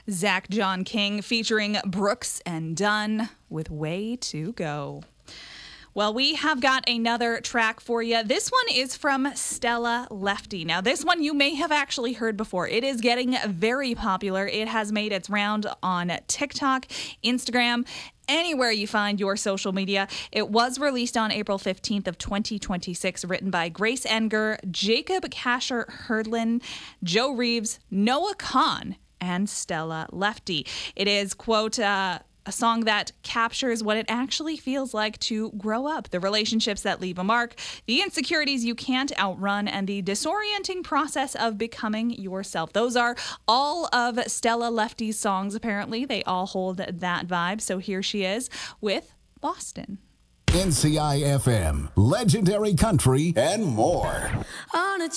Zach John King featuring Brooks and Dunn with Way to Go. Well, we have got another track for you. This one is from Stella Lefty. Now, this one you may have actually heard before. It is getting very popular. It has made its round on TikTok, Instagram, anywhere you find your social media. It was released on April 15th of 2026, written by Grace Enger, Jacob Kasher Herdlin, Joe Reeves, Noah Kahn, and Stella Lefty. It is, quote, a song that captures what it actually feels like to grow up, the relationships that leave a mark, the insecurities you can't outrun, and the disorienting process of becoming yourself. Those are all of Stella Lefty's songs, apparently. They all hold that vibe. So here she is with Boston. NCI FM, legendary country, and more. On a